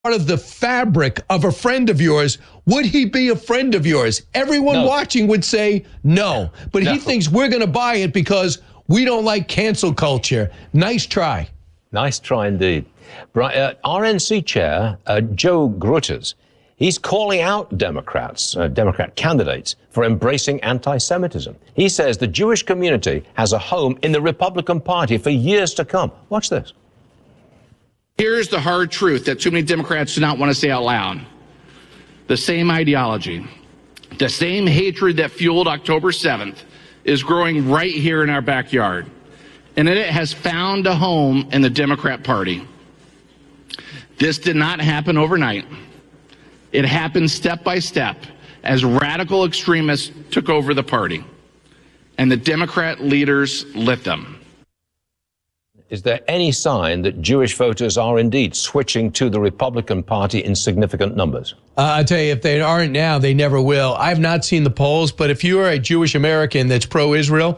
part of the fabric of a friend of yours, would he be a friend of yours? Everyone watching would say no. But he thinks we're going to buy it because we don't like cancel culture. Nice try. Nice try indeed. RNC chair Joe Gruters, he's calling out Democrats, Democrat candidates, for embracing anti-Semitism. He says the Jewish community has a home in the Republican Party for years to come. Watch this. Here's the hard truth that too many Democrats do not want to say out loud. The same ideology, the same hatred that fueled October 7th is growing right here in our backyard. And it has found a home in the Democrat Party. This did not happen overnight. It happened step by step as radical extremists took over the party. And the Democrat leaders lit them. Is there any sign that Jewish voters are indeed switching to the Republican Party in significant numbers? I'll tell you, if they aren't now, they never will. I've not seen the polls, but if you're a Jewish American that's pro-Israel,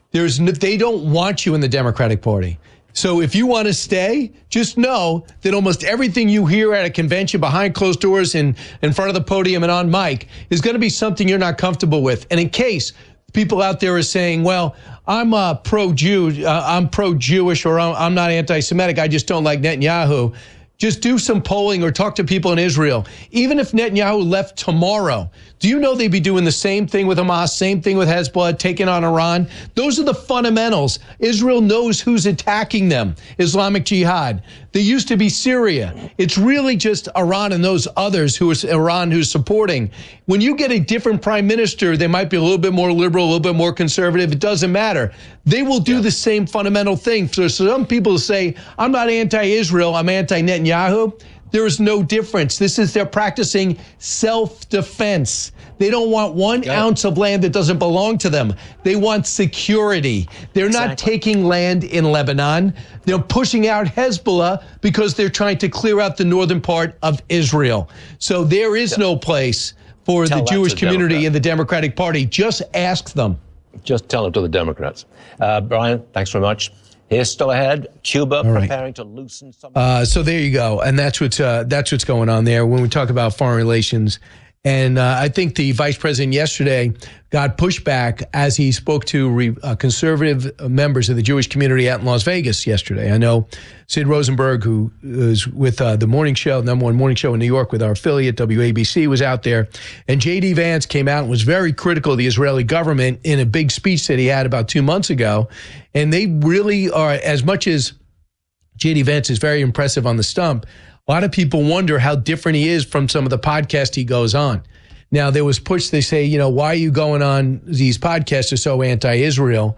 they don't want you in the Democratic Party. So if you want to stay, just know that almost everything you hear at a convention behind closed doors in front of the podium and on mic is going to be something you're not comfortable with. And in case people out there are saying, well, I'm pro-Jew, I'm pro-Jewish, or I'm not anti-Semitic, I just don't like Netanyahu. Just do some polling or talk to people in Israel. Even if Netanyahu left tomorrow, do you know they'd be doing the same thing with Hamas, same thing with Hezbollah, taking on Iran? Those are the fundamentals. Israel knows who's attacking them, Islamic Jihad. They used to be Syria. It's really just Iran and those others who's supporting. When you get a different prime minister, they might be a little bit more liberal, a little bit more conservative. It doesn't matter. They will do the same fundamental thing. So some people say, I'm not anti-Israel, I'm anti-Netanyahu. There is no difference. They're practicing self-defense. They don't want 1 ounce of land that doesn't belong to them. They want security. They're not taking land in Lebanon. They're pushing out Hezbollah because they're trying to clear out the northern part of Israel. So there is no place for the Jewish community in the Democratic Party. Just ask them. Just tell it to the Democrats. Brian, thanks very much. Here's still ahead. Cuba preparing to loosen some. So there you go, and that's what's going on there when we talk about foreign relations. And I think the vice president yesterday got pushback as he spoke to conservative members of the Jewish community out in Las Vegas yesterday. I know Sid Rosenberg, who is with the morning show, number one morning show in New York with our affiliate WABC, was out there. And J.D. Vance came out and was very critical of the Israeli government in a big speech that he had about 2 months ago. And they really are, as much as J.D. Vance is very impressive on the stump, a lot of people wonder how different he is from some of the podcasts he goes on. Now, there was push, they say, why are you going on these podcasts are so anti-Israel?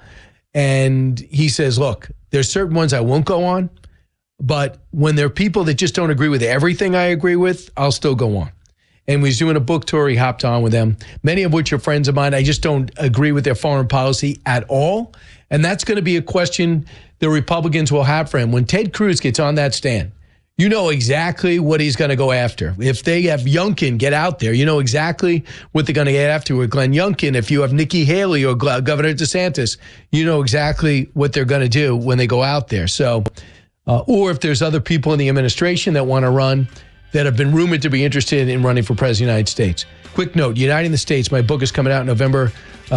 And he says, look, there's certain ones I won't go on, but when there are people that just don't agree with everything I agree with, I'll still go on. And we was doing a book tour, he hopped on with them, many of which are friends of mine. I just don't agree with their foreign policy at all. And that's going to be a question the Republicans will have for him. When Ted Cruz gets on that stand, you know exactly what he's going to go after. If they have Youngkin get out there, you know exactly what they're going to get after with Glenn Youngkin. If you have Nikki Haley or Governor DeSantis, you know exactly what they're going to do when they go out there. So, or if there's other people in the administration that want to run that have been rumored to be interested in running for president of the United States. Quick note, Uniting the States, my book is coming out in October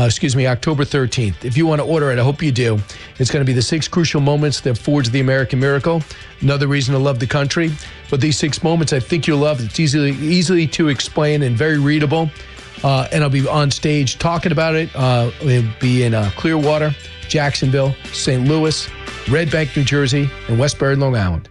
13th. If you want to order it, I hope you do. It's going to be the 6 crucial moments that forged the American miracle. Another reason to love the country. But these 6 moments I think you'll love. It's easily to explain and very readable. And I'll be on stage talking about it. It'll be in Clearwater, Jacksonville, St. Louis, Red Bank, New Jersey, and Westbury, Long Island.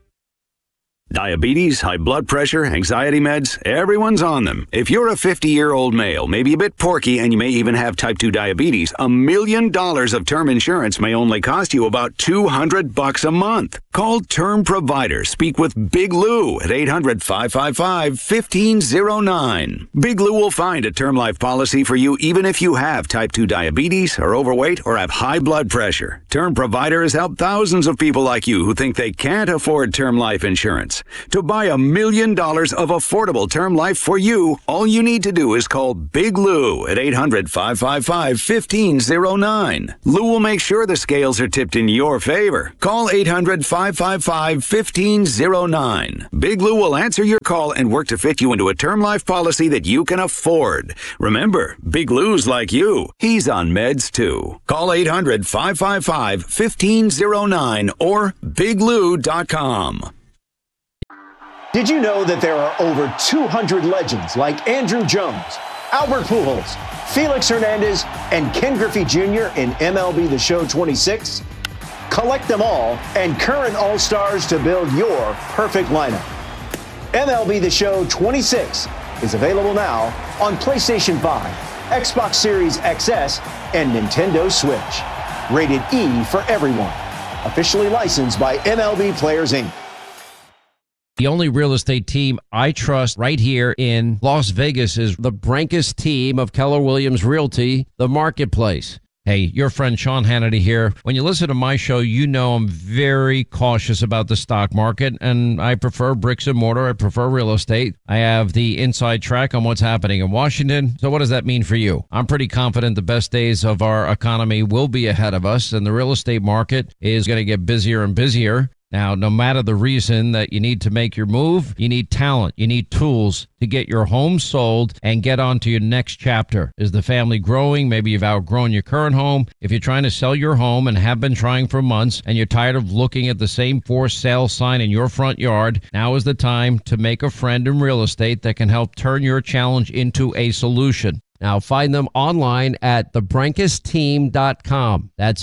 Diabetes, high blood pressure, anxiety meds, everyone's on them. If you're a 50-year-old male, maybe a bit porky, and you may even have type 2 diabetes, $1 million of term insurance may only cost you about $200 a month. Call Term Provider. Speak with Big Lou at 800-555-1509. Big Lou will find a term life policy for you even if you have type 2 diabetes, are overweight, or have high blood pressure. Term Provider has helped thousands of people like you who think they can't afford term life insurance. chance to buy $1 million of affordable term life for you. All you need to do is call Big Lou at 800-555-1509. Lou will make sure the scales are tipped in your favor. Call 800-555-1509. Big Lou will answer your call and work to fit you into a term life policy that you can afford. Remember, Big Lou's like you. He's on meds too. Call 800-555-1509 or biglou.com. Did you know that there are over 200 legends like Andrew Jones, Albert Pujols, Felix Hernandez, and Ken Griffey Jr. in MLB The Show 26? Collect them all and current All-Stars to build your perfect lineup. MLB The Show 26 is available now on PlayStation 5, Xbox Series XS, and Nintendo Switch. Rated E for everyone. Officially licensed by MLB Players, Inc. The only real estate team I trust right here in Las Vegas is the Brankus team of Keller Williams Realty, The Marketplace. Hey, your friend Sean Hannity here. When you listen to my show, you know I'm very cautious about the stock market, and I prefer bricks and mortar. I prefer real estate. I have the inside track on what's happening in Washington. So what does that mean for you? I'm pretty confident the best days of our economy will be ahead of us, and the real estate market is going to get busier and busier. Now, no matter the reason that you need to make your move, you need talent, you need tools to get your home sold and get on to your next chapter. Is the family growing? Maybe you've outgrown your current home. If you're trying to sell your home and have been trying for months and you're tired of looking at the same for sale sign in your front yard, now is the time to make a friend in real estate that can help turn your challenge into a solution. Now, find them online at thebrankusteam.com. That's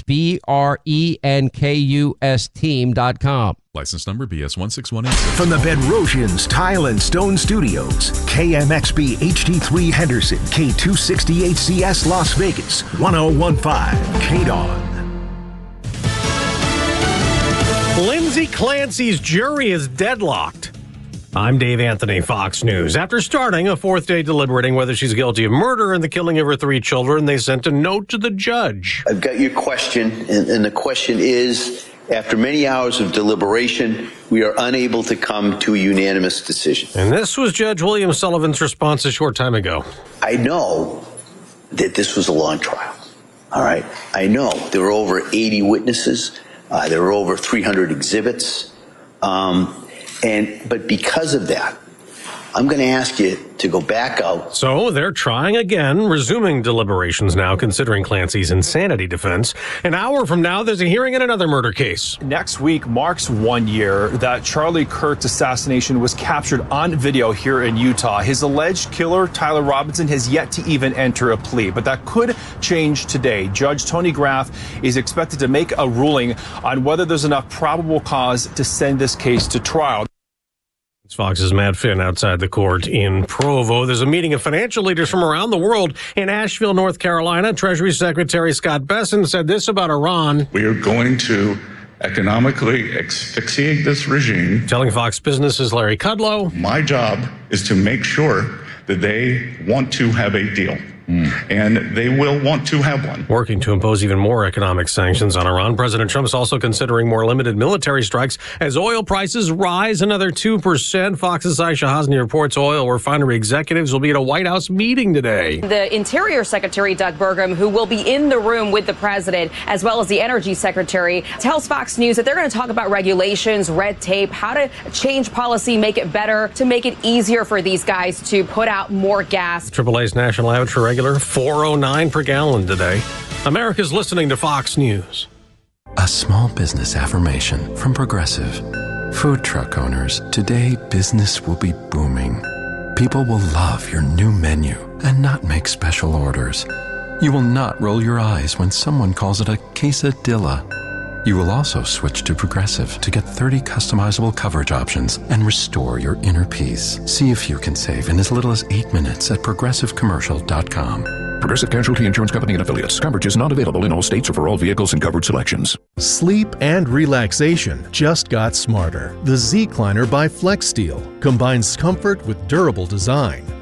BRENKUS team.com. License number BS 16186. From the Bedrosians Tile and Stone Studios, KMXB HD3 Henderson, K268CS Las Vegas, 1015 KDON. Lindsay Clancy's jury is deadlocked. I'm Dave Anthony, Fox News. After starting a fourth day deliberating whether she's guilty of murder and the killing of her 3 children, they sent a note to the judge. I've got your question, and the question is, after many hours of deliberation, we are unable to come to a unanimous decision. And this was Judge William Sullivan's response a short time ago. I know that this was a long trial, all right? I know there were over 80 witnesses. There were over 300 exhibits. But because of that, I'm going to ask you to go back out. So they're trying again, resuming deliberations now, considering Clancy's insanity defense. An hour from now, there's a hearing in another murder case. Next week marks 1 year that Charlie Kirk's assassination was captured on video here in Utah. His alleged killer, Tyler Robinson, has yet to even enter a plea, but that could change today. Judge Tony Graff is expected to make a ruling on whether there's enough probable cause to send this case to trial. It's Fox's Matt Finn outside the court in Provo. There's a meeting of financial leaders from around the world in Asheville, North Carolina. Treasury Secretary Scott Bessent said this about Iran. We are going to economically asphyxiate this regime. Telling Fox Business's Larry Kudlow. My job is to make sure that they want to have a deal. And they will want to have one. Working to impose even more economic sanctions on Iran. President Trump's also considering more limited military strikes as oil prices rise another 2%. Fox's Aisha Hasni reports oil refinery executives will be at a White House meeting today. The Interior Secretary, Doug Burgum, who will be in the room with the president, as well as the Energy Secretary, tells Fox News that they're going to talk about regulations, red tape, how to change policy, make it better, to make it easier for these guys to put out more gas. AAA's national average for regular $4.09 per gallon today. America's listening to Fox News. A small business affirmation from Progressive. Food truck owners, today business will be booming. People will love your new menu and not make special orders. You will not roll your eyes when someone calls it a quesadilla. You will also switch to Progressive to get 30 customizable coverage options and restore your inner peace. See if you can save in as little as 8 minutes at ProgressiveCommercial.com. Progressive Casualty Insurance Company and Affiliates. Coverage is not available in all states or for all vehicles and coverage selections. Sleep and relaxation just got smarter. The Zecliner by FlexSteel combines comfort with durable design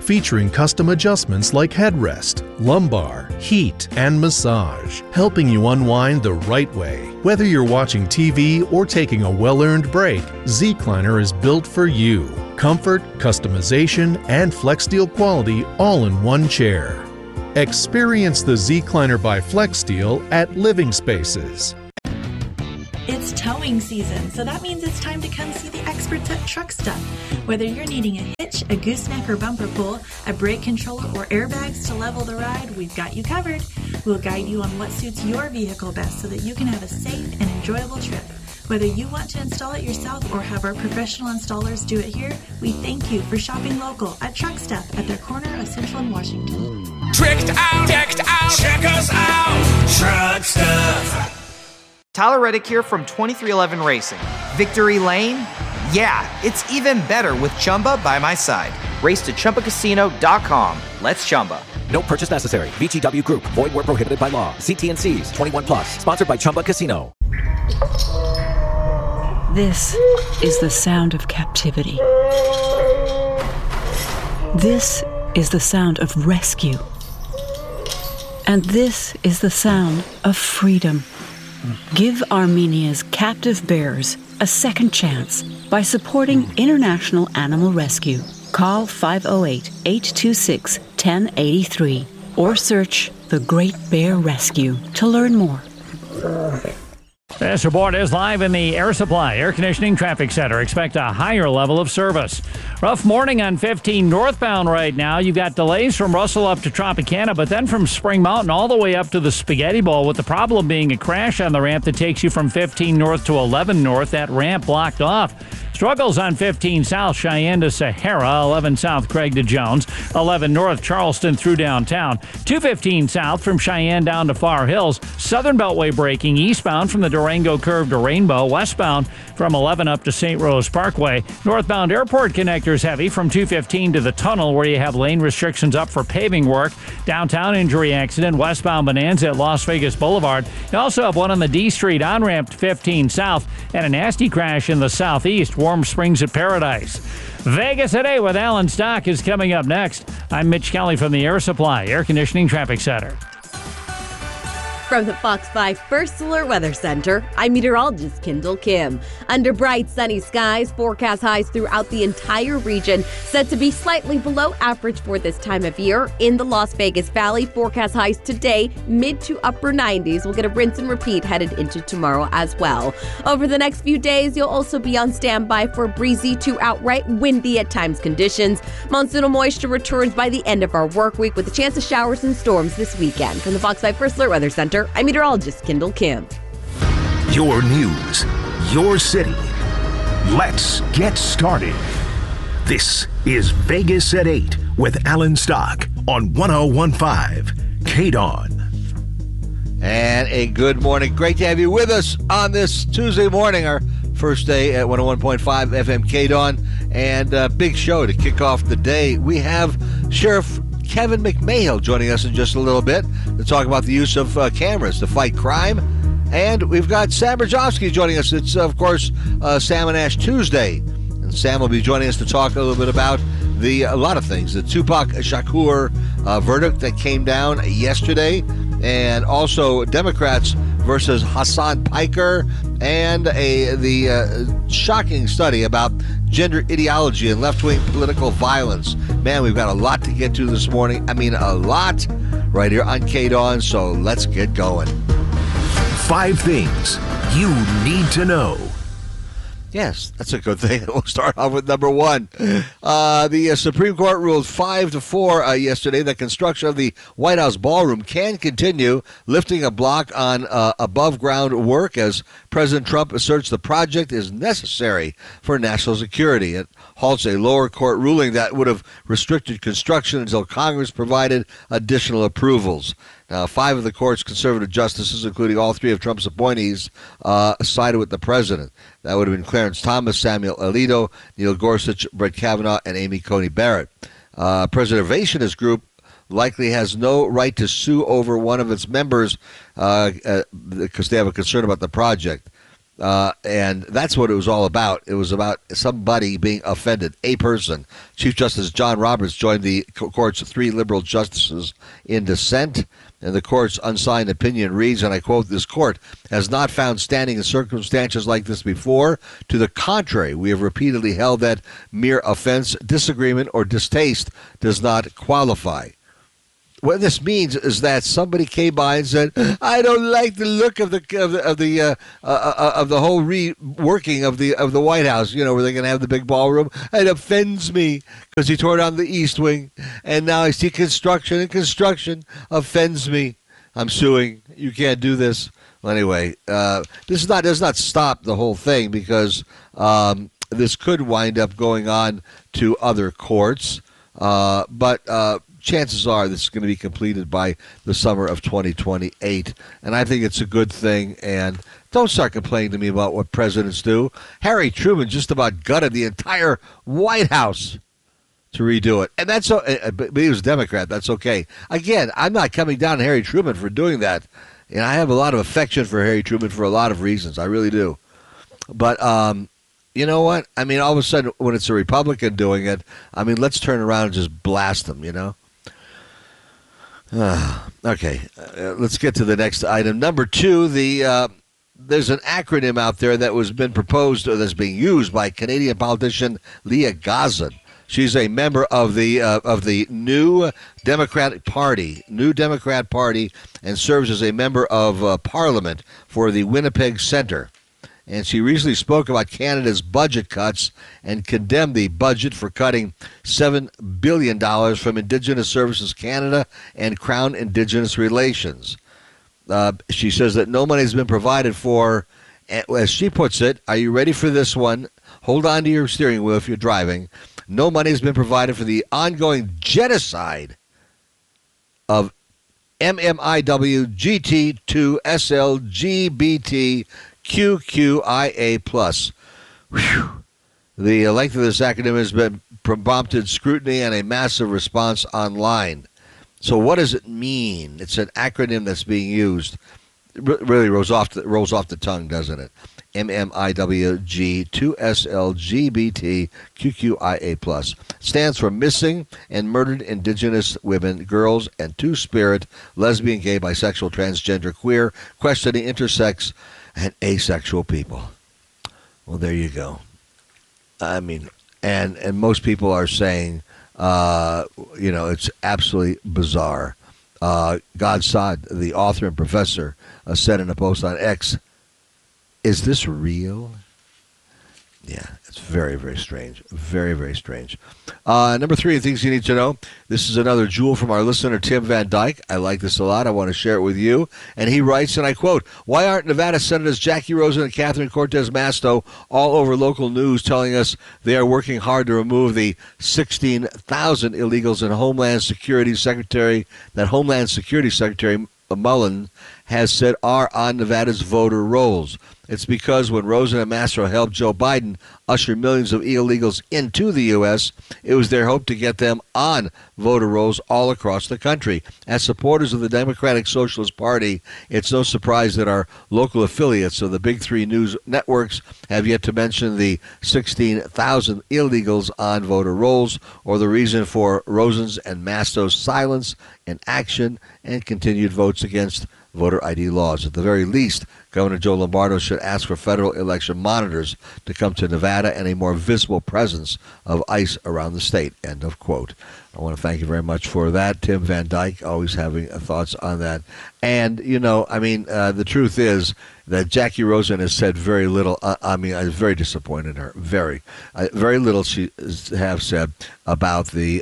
featuring custom adjustments like headrest, lumbar, heat, and massage, helping you unwind the right way. Whether you're watching TV or taking a well-earned break, Zecliner is built for you. Comfort, customization, and FlexSteel quality all in one chair. Experience the Zecliner by FlexSteel at Living Spaces. It's towing season, so that means it's time to come see the experts at Truck Stuff. Whether you're needing a hitch, a gooseneck or bumper pull, a brake controller, or airbags to level the ride, we've got you covered. We'll guide you on what suits your vehicle best so that you can have a safe and enjoyable trip. Whether you want to install it yourself or have our professional installers do it here, we thank you for shopping local at Truck Stuff at their corner of Central and Washington. Tricked out, check us out, Truck Stuff. Tyler Reddick here from 2311 Racing. Victory Lane? Yeah, it's even better with Chumba by my side. Race to ChumbaCasino.com. Let's Chumba. No purchase necessary. VGW Group. Void where prohibited by law. See T&Cs. 21 plus. Sponsored by Chumba Casino. This is the sound of captivity. This is the sound of rescue. And this is the sound of freedom. Give Armenia's captive bears a second chance by supporting International Animal Rescue. Call 508-826-1083 or search The Great Bear Rescue to learn more. This report is live in the Air Supply Air Conditioning Traffic Center. Expect a higher level of service. Rough morning on 15 northbound right now. You've got delays from Russell up to Tropicana, but then from Spring Mountain all the way up to the Spaghetti Bowl, with the problem being a crash on the ramp that takes you from 15 north to 11 north. That ramp blocked off. Struggles on 15 south, Cheyenne to Sahara, 11 south, Craig to Jones, 11 north, Charleston through downtown, 215 south from Cheyenne down to Far Hills, Southern Beltway braking eastbound from the Durango curve to Rainbow, westbound from 11 up to St. Rose Parkway, northbound airport connectors heavy from 215 to the tunnel where you have lane restrictions up for paving work, downtown injury accident, westbound Bonanza at Las Vegas Boulevard. You also have one on the D Street on-ramp to 15 south and a nasty crash in the southeast, Warm Springs at Paradise. Vegas Today with Alan Stock is coming up next. I'm Mitch Kelly from the Air Supply Air Conditioning Traffic Center. From the Fox 5 First Alert Weather Center, I'm meteorologist Kendall Kim. Under bright sunny skies, forecast highs throughout the entire region, set to be slightly below average for this time of year. In the Las Vegas Valley, forecast highs today, mid to upper 90s. We'll get a rinse and repeat headed into tomorrow as well. Over the next few days, you'll also be on standby for breezy to outright windy at times conditions. Monsoonal moisture returns by the end of our work week with a chance of showers and storms this weekend. From the Fox 5 First Alert Weather Center, I'm meteorologist Kendall Kim. Your news, your city. Let's get started. This is Vegas at 8 with Alan Stock on 101.5 KDON. And a good morning. Great to have you with us on this Tuesday morning, our first day at 101.5 FM KDON. And a big show to kick off the day. We have Sheriff Kevin McMahill joining us in just a little bit to talk about the use of cameras to fight crime. And we've got Sam Brzezowski joining us. It's, of course, Sam and Ash Tuesday. And Sam will be joining us to talk a little bit about a lot of things. The Tupac Shakur verdict that came down yesterday. And also Democrats versus Hassan Piker. And the shocking study about gender ideology and left-wing political violence. Man, we've got a lot to get to this morning. I mean, a lot right here on KDON, so let's get going. 5 things you need to know. Yes, that's a good thing. We'll start off with number 1. The Supreme Court ruled 5-4 yesterday that construction of the White House ballroom can continue, lifting a block on above-ground work as President Trump asserts the project is necessary for national security. It halts a lower court ruling that would have restricted construction until Congress provided additional approvals. Now, 5 of the court's conservative justices, including all 3 of Trump's appointees, sided with the president. That would have been Clarence Thomas, Samuel Alito, Neil Gorsuch, Brett Kavanaugh, and Amy Coney Barrett. Preservationist group likely has no right to sue over one of its members because they have a concern about the project. And that's what it was all about. It was about somebody being offended, a person. Chief Justice John Roberts joined the court's 3 liberal justices in dissent, and the court's unsigned opinion reads, and I quote, "This court has not found standing in circumstances like this before. To the contrary, we have repeatedly held that mere offense, disagreement, or distaste does not qualify." What this means is that somebody came by and said, "I don't like the look of the whole reworking of the White House. You know, where they're going to have the big ballroom. It offends me because he tore down the East Wing, and now I see construction, and construction offends me. I'm suing. You can't do this." Well, anyway, this does not stop the whole thing, because this could wind up going on to other courts, but. Chances are this is going to be completed by the summer of 2028, and I think it's a good thing. And don't start complaining to me about what presidents do. Harry Truman just about gutted the entire White House to redo it, and that's but he was a Democrat. That's okay. Again, I'm not coming down on Harry Truman for doing that, and I have a lot of affection for Harry Truman for a lot of reasons. I really do. But you know what? I mean, all of a sudden, when it's a Republican doing it, I mean, let's turn around and just blast them. You know. Okay, let's get to the next item. Number 2, there's an acronym out there that was been proposed or that's being used by Canadian politician Leah Gazan. She's a member of the New Democratic Party, and serves as a member of Parliament for the Winnipeg Centre. And she recently spoke about Canada's budget cuts and condemned the budget for cutting $7 billion from Indigenous Services Canada and Crown Indigenous Relations. She says that no money has been provided for, as she puts it, are you ready for this one? Hold on to your steering wheel if you're driving. No money has been provided for the ongoing genocide of MMIW, GT2, SLGBT, QQIA+. Whew. The length of this acronym has been prompted scrutiny and a massive response online. So what does it mean? It's an acronym that's being used. It really rolls off the tongue, doesn't it? MMIWG2SLGBTQQIA+. Stands for Missing and Murdered Indigenous Women, Girls, and Two-Spirit, Lesbian, Gay, Bisexual, Transgender, Queer, Questioning, Intersex, and Asexual People. Well, there you go. I mean, and most people are saying, it's absolutely bizarre. God Saad, the author and professor, said in a post on X, "Is this real?" Yeah, it's very, very strange. Very, very strange. Number 3, things you need to know. This is another jewel from our listener, Tim Van Dyke. I like this a lot. I want to share it with you. And he writes, and I quote, "Why aren't Nevada Senators Jackie Rosen and Catherine Cortez Masto all over local news telling us they are working hard to remove the 16,000 illegals in Homeland Security Secretary Mullen has said are on Nevada's voter rolls? It's because when Rosen and Mastro helped Joe Biden usher millions of illegals into the U.S., it was their hope to get them on voter rolls all across the country. As supporters of the Democratic Socialist Party, it's no surprise that our local affiliates of the big 3 news networks have yet to mention the 16,000 illegals on voter rolls or the reason for Rosen's and Masto's silence and action and continued votes against voter ID laws. At the very least, Governor Joe Lombardo should ask for federal election monitors to come to Nevada and a more visible presence of ICE around the state. End of quote. I want to thank you very much for that, Tim Van Dyke, always having thoughts on that. And, the truth is that Jackie Rosen has said very little. I was very disappointed in her. Very little she have said about the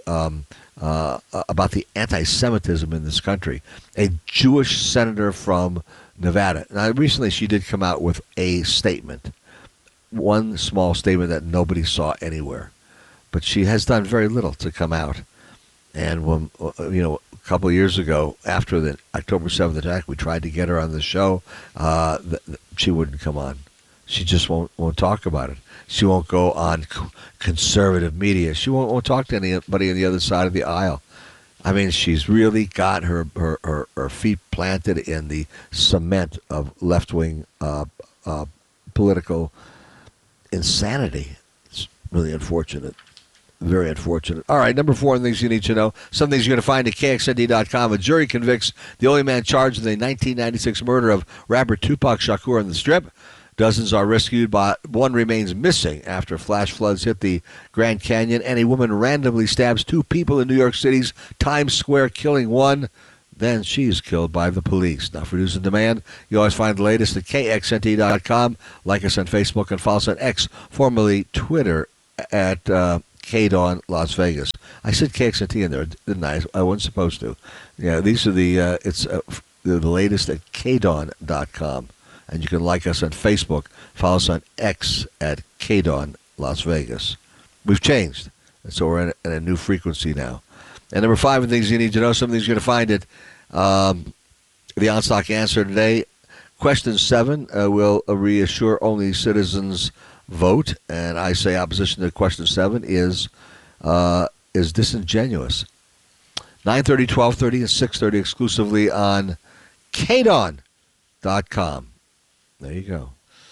anti-Semitism in this country. A Jewish senator from Nevada. Now, recently she did come out with a statement, one small statement that nobody saw anywhere. But she has done very little to come out. And when, a couple of years ago, after the October 7th attack, we tried to get her on the show. She wouldn't come on. She just won't talk about it. She won't go on conservative media. She won't talk to anybody on the other side of the aisle. I mean, she's really got her feet planted in the cement of left-wing political insanity. It's really unfortunate. Very unfortunate. All right, number 4 things you need to know. Some things you're going to find at KXND.com. A jury convicts the only man charged in the 1996 murder of rapper Tupac Shakur on the Strip. Dozens are rescued, but one remains missing after flash floods hit the Grand Canyon, and a woman randomly stabs 2 people in New York City's Times Square, killing one. Then she's killed by the police. Now, for news and demand, you always find the latest at KXNT.com. Like us on Facebook and follow us on X, formerly Twitter, at KDAWN Las Vegas. I said KXNT in there, didn't I? I wasn't supposed to. Yeah, these are the latest at KDAWN.com. And you can like us on Facebook. Follow us on X at KDAWN Las Vegas. We've changed. And so we're in a new frequency now. And number 5 things you need to know, some things you're going to find at the On-Stock Answer today. Question 7 will reassure only citizens vote. And I say opposition to question 7 is disingenuous. 9:30, 12:30, and 6:30 exclusively on KDAWN.com. There you go.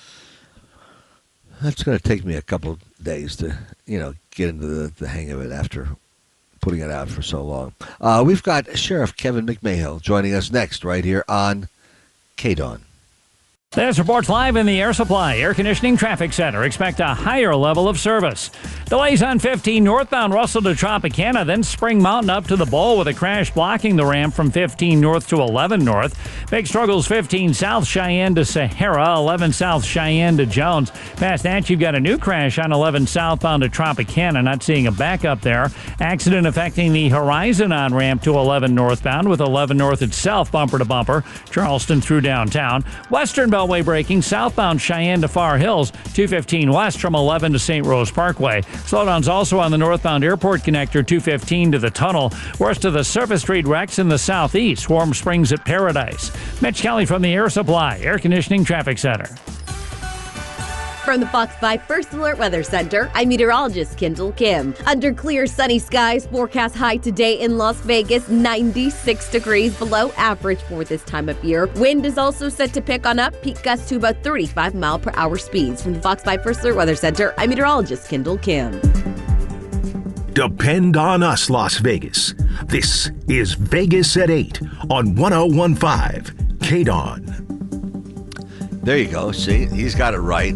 That's going to take me a couple days to, get into the hang of it after putting it out for so long. We've got Sheriff Kevin McMahill joining us next right here on KDAWN. This report's live in the Air Supply Air Conditioning Traffic Center. Expect a higher level of service. Delays on 15 northbound Russell to Tropicana, then Spring Mountain up to the Bowl with a crash blocking the ramp from 15 north to 11 north. Big struggles 15 south Cheyenne to Sahara, 11 south Cheyenne to Jones. Past that, you've got a new crash on 11 southbound to Tropicana. Not seeing a backup there. Accident affecting the Horizon on ramp to 11 northbound with 11 north itself bumper to bumper. Charleston through downtown. Western Beltway braking southbound Cheyenne to Far Hills, 215 west from 11 to St. Rose Parkway. Slowdowns also on the northbound airport connector, 215 to the tunnel. Worst of the Surface Street wrecks in the southeast. Warm Springs at Paradise. Mitch Kelly from the Air Supply Air Conditioning Traffic Center. From the Fox 5 First Alert Weather Center, I'm meteorologist Kendall Kim. Under clear sunny skies, forecast high today in Las Vegas, 96 degrees below average for this time of year. Wind is also set to pick on up, peak gusts to about 35 mile per hour speeds. From the Fox 5 First Alert Weather Center, I'm meteorologist Kendall Kim. Depend on us, Las Vegas. This is Vegas at 8 on 101.5 KDAWN. There you go. See, he's got it right.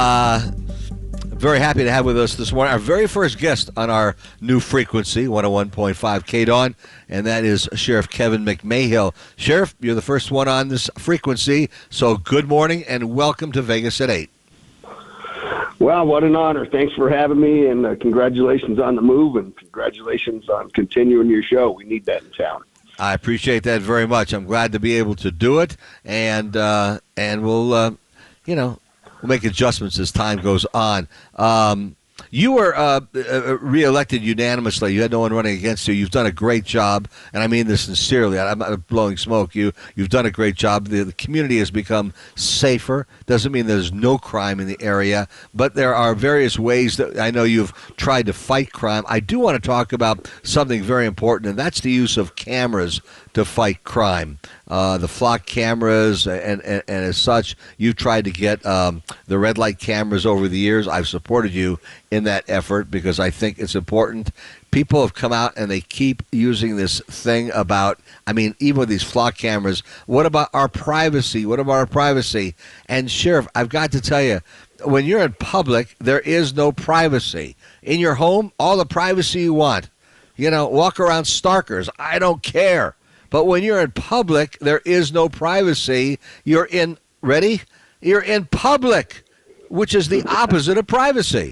Very happy to have with us this morning our very first guest on our new frequency, 101.5 KDAWN, and that is Sheriff Kevin McMahill. Sheriff, you're the first one on this frequency, so good morning and welcome to Vegas at 8. Well, what an honor. Thanks for having me, and congratulations on the move, and congratulations on continuing your show. We need that in town. I appreciate that very much. I'm glad to be able to do it, and we'll make adjustments as time goes on. You were reelected unanimously. You had no one running against you. You've done a great job, and I mean this sincerely. I'm not blowing smoke. You've done a great job. The community has become safer. Doesn't mean there's no crime in the area, but there are various ways that I know you've tried to fight crime. I do want to talk about something very important, and that's the use of cameras to fight crime. The flock cameras and as such, you've tried to get the red light cameras over the years. I've supported you in that effort because I think it's important. People have come out and they keep using this thing about, even with these flock cameras, what about our privacy? What about our privacy? And Sheriff, I've got to tell you, when you're in public, there is no privacy. In your home, all the privacy you want. Walk around Starkers. I don't care. But when you're in public, there is no privacy. You're in public, which is the opposite of privacy.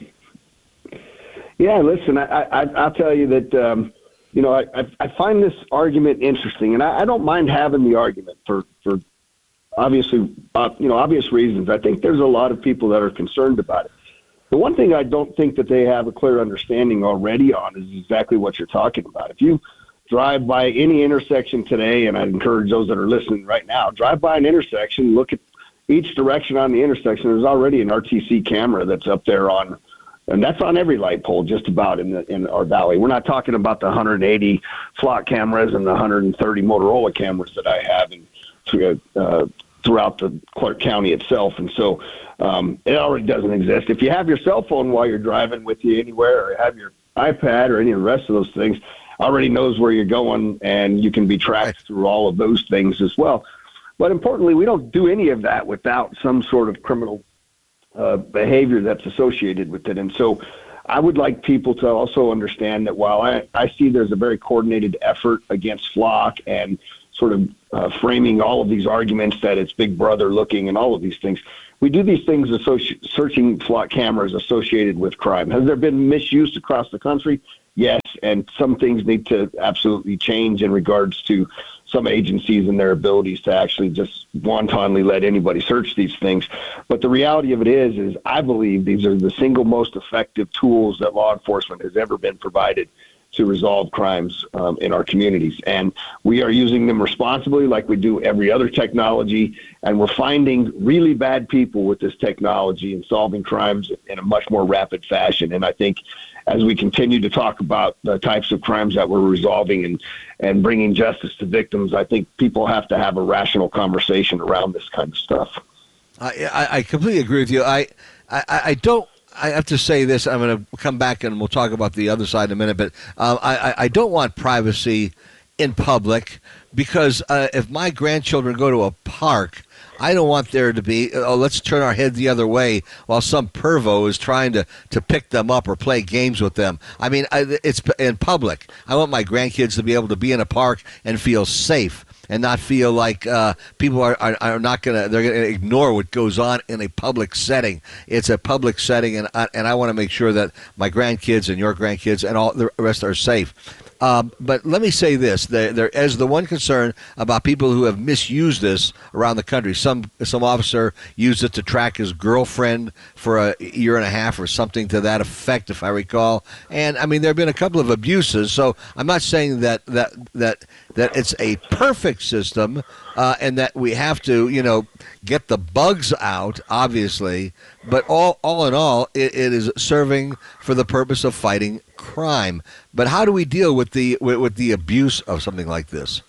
Yeah, listen, I'll tell you that, I find this argument interesting, and I don't mind having the argument for obviously, obvious reasons. I think there's a lot of people that are concerned about it. The one thing I don't think that they have a clear understanding already on is exactly what you're talking about. If you drive by any intersection today, and I'd encourage those that are listening right now, drive by an intersection, look at each direction on the intersection. There's already an RTC camera that's up there and that's on every light pole just about in our valley. We're not talking about the 180 flock cameras and the 130 Motorola cameras that I have in throughout the Clark County itself. And so it already doesn't exist. If you have your cell phone while you're driving with you anywhere, or have your iPad or any of the rest of those things, already knows where you're going, and you can be tracked through all of those things as well. But importantly, we don't do any of that without some sort of criminal behavior that's associated with it. And so I would like people to also understand that while I see there's a very coordinated effort against Flock and sort of framing all of these arguments that it's Big Brother looking and all of these things, we do these things searching Flock cameras associated with crime. Has there been misuse across the country? Yes, and some things need to absolutely change in regards to some agencies and their abilities to actually just wantonly let anybody search these things. But the reality of it is I believe these are the single most effective tools that law enforcement has ever been provided to resolve crimes in our communities. And we are using them responsibly like we do every other technology, and we're finding really bad people with this technology and solving crimes in a much more rapid fashion. And I think as we continue to talk about the types of crimes that we're resolving and bringing justice to victims, I think people have to have a rational conversation around this kind of stuff. I completely agree with you. I have to say this. I'm going to come back and we'll talk about the other side in a minute. But I don't want privacy in public because if my grandchildren go to a park, I don't want there to be, let's turn our head the other way while some pervo is trying to pick them up or play games with them. I mean, it's in public. I want my grandkids to be able to be in a park and feel safe and not feel like people are not going to, they're going to ignore what goes on in a public setting. It's a public setting, and I want to make sure that my grandkids and your grandkids and all the rest are safe. But let me say this: there is the one concern about people who have misused this around the country. Some officer used it to track his girlfriend for a year and a half or something to that effect, if I recall. And I mean, there have been a couple of abuses. So I'm not saying that it's a perfect system and that we have to, get the bugs out, obviously. But all in all, it is serving for the purpose of fighting crime. But how do we deal with the abuse of something like this?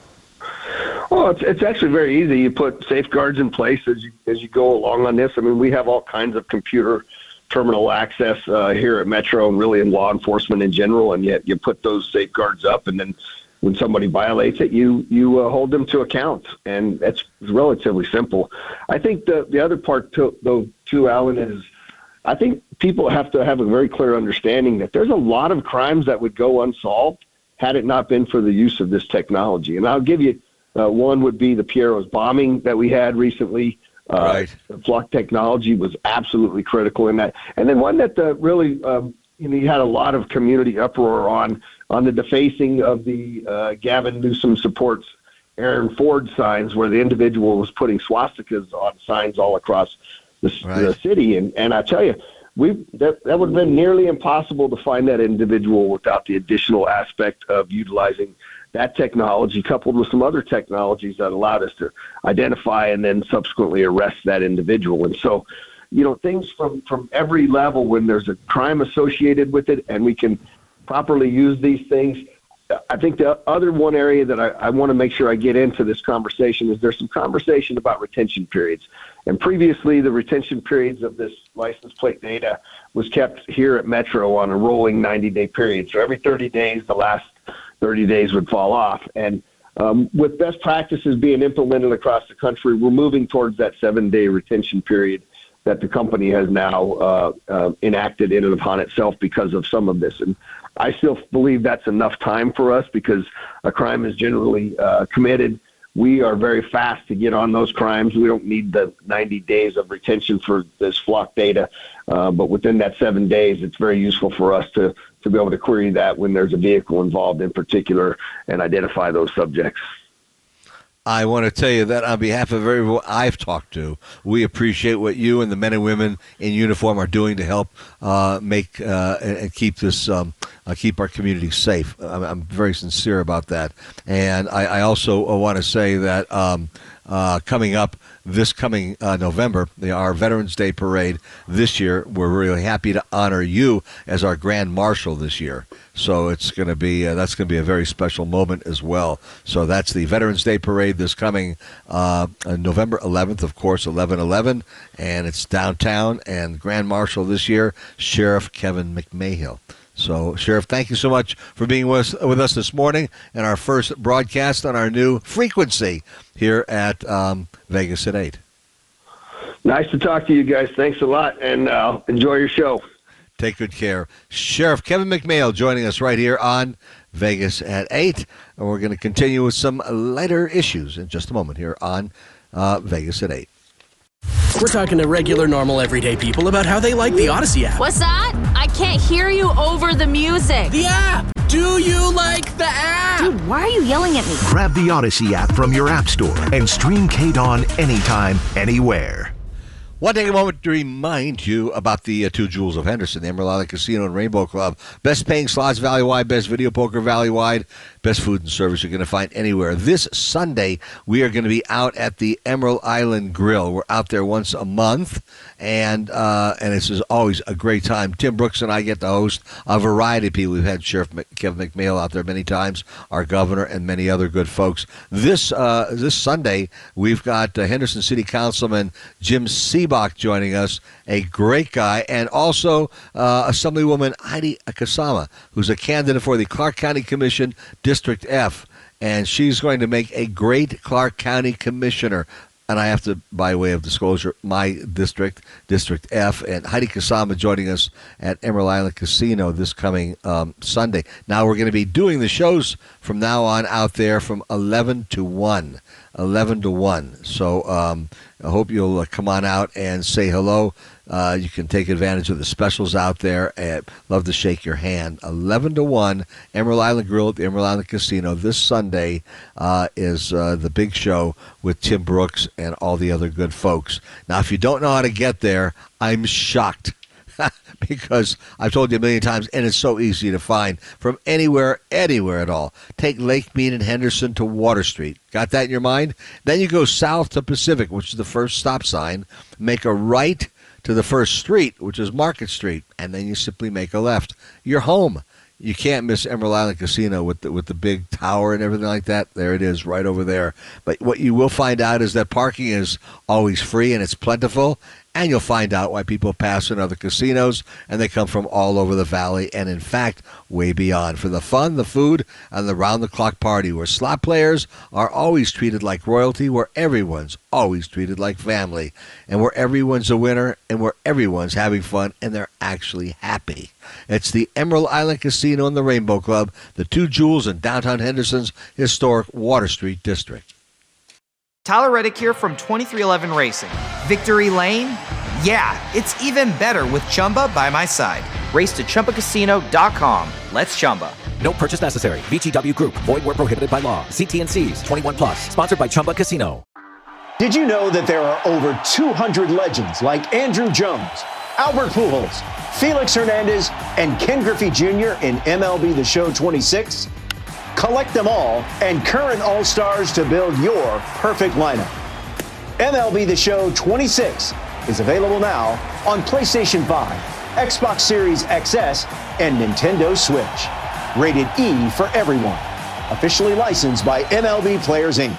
Well, it's actually very easy. You put safeguards in place as you go along on this. I mean, we have all kinds of computer terminal access here at Metro and really in law enforcement in general, and yet you put those safeguards up, and then when somebody violates it, you hold them to account, and that's relatively simple. I think the other part, though, too, Alan, is I think people have to have a very clear understanding that there's a lot of crimes that would go unsolved had it not been for the use of this technology. And I'll give you one would be the Piero's bombing that we had recently. Right. The Flock technology was absolutely critical in that. And then one that really you had a lot of community uproar on the defacing of the Gavin Newsom supports Aaron Ford signs, where the individual was putting swastikas on signs all across the city. And I tell you, that would have been nearly impossible to find that individual without the additional aspect of utilizing that technology coupled with some other technologies that allowed us to identify and then subsequently arrest that individual. And so, things from every level when there's a crime associated with it and we can properly use these things. I think the other one area that I want to make sure I get into this conversation is there's some conversation about retention periods. And previously, the retention periods of this license plate data was kept here at Metro on a rolling 90-day period. So every 30 days, the last 30 days would fall off. And with best practices being implemented across the country, we're moving towards that 7-day retention period that the company has now enacted in and upon itself because of some of this. And I still believe that's enough time for us because a crime is generally committed. We are very fast to get on those crimes. We don't need the 90 days of retention for this Flock data. But within that 7 days, it's very useful for us to be able to query that when there's a vehicle involved in particular and identify those subjects. I want to tell you that on behalf of everyone I've talked to, we appreciate what you and the men and women in uniform are doing to help make and keep this keep our community safe. I'm very sincere about that, and I also want to say that coming up this coming November, our Veterans Day Parade this year. We're really happy to honor you as our Grand Marshal this year. So it's going to be that's going to be a very special moment as well. So that's the Veterans Day Parade this coming November 11th, of course, 11/11, and it's downtown. And Grand Marshal this year, Sheriff Kevin McMahill. So, Sheriff, thank you so much for being with us this morning and our first broadcast on our new frequency here at Vegas at 8. Nice to talk to you guys. Thanks a lot, and enjoy your show. Take good care. Sheriff Kevin McMahill joining us right here on Vegas at 8. And we're going to continue with some lighter issues in just a moment here on Vegas at 8. We're talking to regular, normal, everyday people about how they like the Odyssey app. What's that? I can't hear you over the music. The app! Do you like the app? Dude, why are you yelling at me? Grab the Odyssey app from your app store and stream KDON anytime, anywhere. Want to take a moment to remind you about the two Jewels of Henderson, the Emerald Island Casino and Rainbow Club. Best paying slots valley-wide, best video poker valley-wide, best food and service you're going to find anywhere. This Sunday, we are going to be out at the Emerald Island Grill. We're out there once a month, and this is always a great time. Tim Brooks and I get to host a variety of people. We've had Sheriff Kevin McMahill out there many times, our governor, and many other good folks. This Sunday, we've got Henderson City Councilman Jim Seebach joining us, a great guy, and also Assemblywoman Heidi Kasama, who's a candidate for the Clark County Commission District F, and she's going to make a great Clark County Commissioner. And I have to, by way of disclosure, my district, District F, and Heidi Kasama joining us at Emerald Island Casino this coming Sunday. Now we're going to be doing the shows from now on out there from 11 to 1. 11 to 1. So I hope you'll come on out and say hello. You can take advantage of the specials out there. And love to shake your hand. 11 to 1, Emerald Island Grill at the Emerald Island Casino. This Sunday is the big show with Tim Brooks and all the other good folks. Now, if you don't know how to get there, I'm shocked. Because I've told you a million times, and it's so easy to find from anywhere at all. Take Lake Mead and Henderson to Water Street. Got that in your mind? Then you go south to Pacific, which is the first stop sign. Make a right to the first street, which is Market Street, and then you simply make a left. You're home. You can't miss Emerald Island Casino with the big tower and everything like that. There it is, right over there. But what you will find out is that parking is always free and it's plentiful. And you'll find out why people pass in other casinos, and they come from all over the valley, and in fact, way beyond. For the fun, the food, and the round-the-clock party, where slot players are always treated like royalty, where everyone's always treated like family, and where everyone's a winner, and where everyone's having fun, and they're actually happy. It's the Emerald Island Casino and the Rainbow Club, the two jewels in downtown Henderson's historic Water Street district. Tyler Reddick here from 2311 Racing. Victory Lane? Yeah, it's even better with Chumba by my side. Race to ChumbaCasino.com. Let's Chumba. No purchase necessary. VGW Group. Void where prohibited by law. See T&Cs. 21 plus. Sponsored by Chumba Casino. Did you know that there are over 200 legends like Andrew Jones, Albert Pujols, Felix Hernandez, and Ken Griffey Jr. in MLB The Show 26? Collect them all and current All-Stars to build your perfect lineup. MLB The Show 26 is available now on PlayStation 5, Xbox Series XS, and Nintendo Switch. Rated E for everyone. Officially licensed by MLB Players, Inc.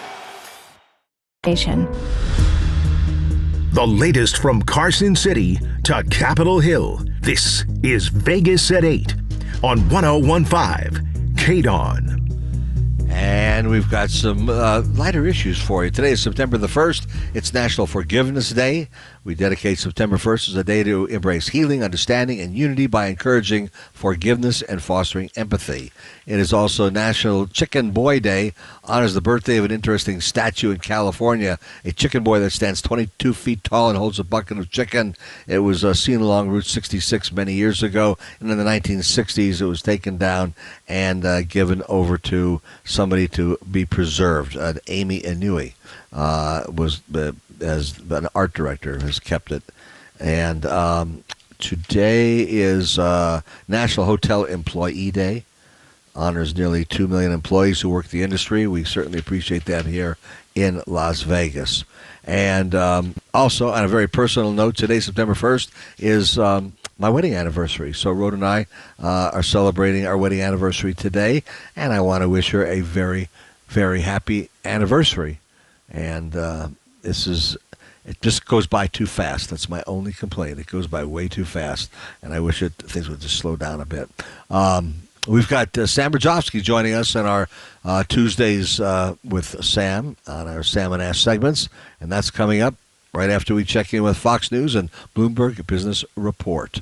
The latest from Carson City to Capitol Hill. This is Vegas at 8 on 101.5 KDON. And we've got some lighter issues for you. Today is September the 1st. It's National Forgiveness Day. We dedicate September 1st as a day to embrace healing, understanding, and unity by encouraging forgiveness and fostering empathy. It is also National Chicken Boy Day, honors the birthday of an interesting statue in California, a chicken boy that stands 22 feet tall and holds a bucket of chicken. It was seen along Route 66 many years ago, and in the 1960s it was taken down and given over to somebody to be preserved. Amy Inouye was as an art director has kept it. And today is National Hotel Employee Day. honors nearly 2 million employees who work the industry. We certainly appreciate that here in Las Vegas. And also, on a very personal note, today, September 1st, is my wedding anniversary. So Rhoda and I are celebrating our wedding anniversary today, and I want to wish her a very, very happy anniversary. And it just goes by too fast. That's my only complaint. It goes by way too fast, and I wish things would just slow down a bit. We've got Sam Brzezowski joining us in our Tuesdays with Sam on our Sam and Ash segments, and that's coming up right after we check in with Fox News and Bloomberg Business Report.